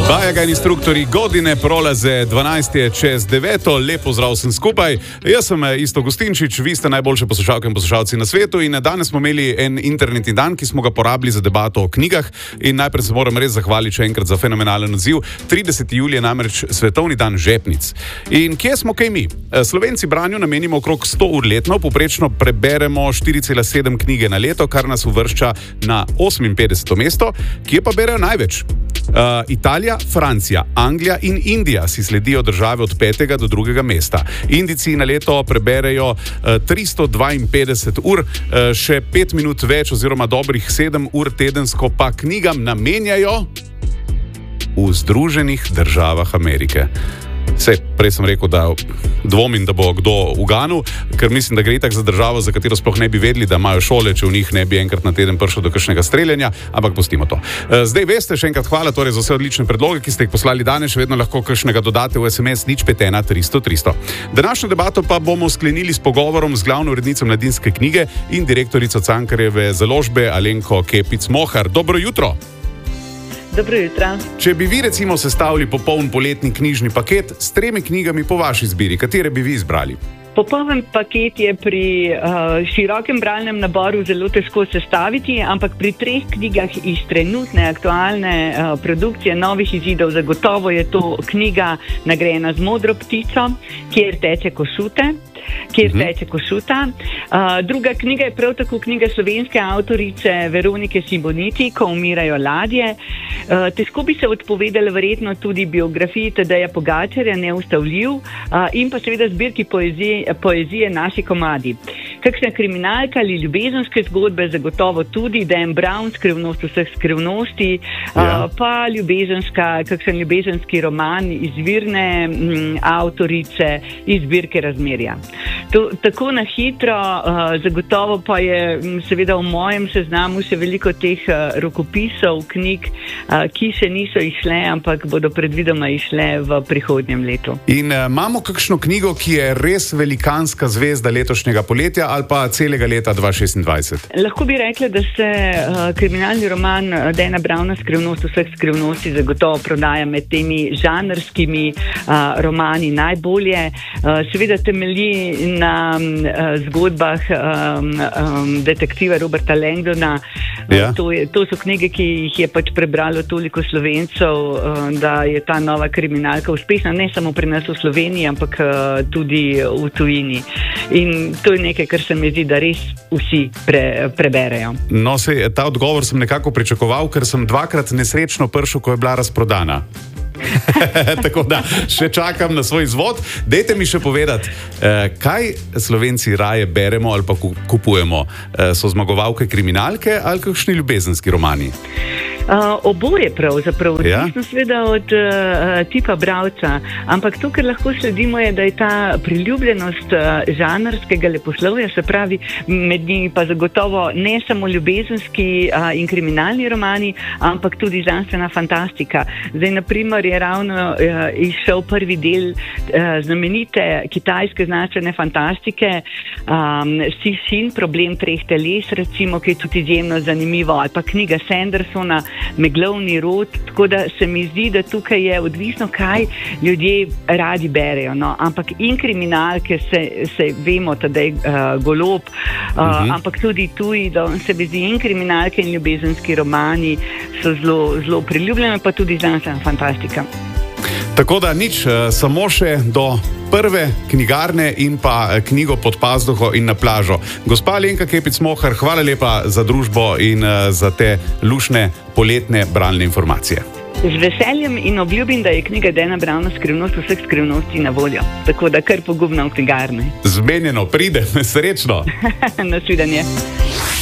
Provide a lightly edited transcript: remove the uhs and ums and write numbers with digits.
Bajaga in instruktori godine prolaze 12:06, lepo zdrav sem skupaj. Jaz sem Isto Gustinčič, vi ste najboljše poslušalke in poslušalci na svetu in danes smo imeli en internetni dan, ki smo ga porabili za debato o knjigah in najprej se moram res zahvaliti še enkrat za fenomenalen odziv. 30. julij je namreč svetovni dan žepnic. In kje smo kaj mi? Slovenci branju namenimo okrog 100 ur letno, povprečno preberemo 4,7 knjige na leto, kar nas uvršča na 58. mesto, kje pa berejo največ. Italija, Francija, Anglija in Indija si sledijo države od 5. do 2. mesta. Indijci na leto preberejo 352 ur, še 5 minut več oziroma dobrih 7 ur tedensko pa knjigam namenjajo v Združenih državah Amerike. Prej sem rekel, da dvomim, da bo kdo uganil, ker mislim, da gre itak za državo, za katero sploh ne bi vedeli, da imajo šole, če v njih ne bi enkrat na teden prišlo do kakšnega streljanja, ampak pustimo to. Zdaj veste, še enkrat hvala torej za vse odlične predloge, ki ste jih poslali danes, še vedno lahko kakšnega dodate v SMS 051 300 300. Današnjo debato pa bomo sklenili s pogovorom z glavno urednico Mladinske knjige in direktorico Cankarjeve založbe Alenko Kepic Mohar. Dobro jutro! Dobro jutro. Če bi vi recimo sestavili popoln poletni knjižni paket s 3 knjigami po vaši izbiri, katere bi vi izbrali? Popoln paket je pri širokem bralnem naboru zelo težko sestaviti, ampak pri 3 knjigah iz trenutne aktualne produkcije novih izidov zagotovo je to knjiga Nagrajena z modro ptico, Kjer teče Košuta. Druga knjiga je prav tako knjiga slovenske avtorice Veronike Simoniti, Ko umirajo ladje. Težko bi se odpovedala verjetno tudi biografiji Tadeja Pogačarja, Neustavljiv, in pa seveda zbirki poezije Naši komadi. Kakšna kriminalka ali ljubezenske zgodbe, zagotovo tudi Dan Brown, Skrivnost vseh skrivnosti, pa kakšen ljubezenski roman izvirne avtorice iz zbirke Razmerja. Tako na hitro, zagotovo pa je seveda v mojem seznamu še veliko teh rokopisov, knjig, ki še niso išle, ampak bodo predvidoma išle v prihodnjem letu. In imamo kakšno knjigo, ki je res velikanska zvezda letošnjega poletja ali pa celega leta 2026? Lahko bi rekla, da se kriminalni roman Dana Browna Skrivnost vseh skrivnosti zagotovo prodaja med temi žanrskimi romani najbolje. Seveda temelji na zgodbah detektiva Roberta Langdona. To so knjige, ki jih je pač prebralo toliko Slovencev, da je ta nova kriminalka uspešna ne samo pri nas v Sloveniji, ampak tudi v tujini. In to je nekaj, kar se mi zdi, da res vsi preberejo. No, ta odgovor sem nekako pričakoval, ker sem 2-krat nesrečno prišel, ko je bila razprodana. Tako da še čakam na svoj izvod. Dajte mi še povedati, kaj Slovenci raje beremo ali pa kupujemo? So zmagovalke kriminalke ali kakšni ljubezenski romani? Oboje pravzaprav, odvisno seveda od tipa bralca, ampak to, kar lahko sledimo, je, da je ta priljubljenost žanrskega leposlovja, se pravi, med njimi pa zagotovo ne samo ljubezenski in kriminalni romani, ampak tudi znanstvena fantastika. Zdaj, na primer, je ravno izšel prvi del znamenite kitajske znanstvene fantastike, Cixin, Problem 3 teles, recimo, ki je tudi izjemno zanimivo, ali pa knjiga Sandersona, Meglovni rod, tako da se mi zdi, da tukaj je odvisno, kaj ljudje radi berejo, no? Ampak in kriminalke se vemo, Tadej Golob, ampak tudi tuji, da se mi zdi in kriminalke in ljubezenski romani so zelo priljubljene, pa tudi znanstvena fantastika. Tako da nič, samo še do prve knjigarne in pa knjigo Pod pazduho in na plažo. Gospa Alenka Kepic Mohar, hvala lepa za družbo in za te lušne poletne bralne informacije. Z veseljem in obljubim, da je knjiga Dana Browna Skrivnost vseh skrivnosti na voljo. Tako da kar pogumno v knjigarne. Zmenjeno, pride, srečno. Nasvidenje.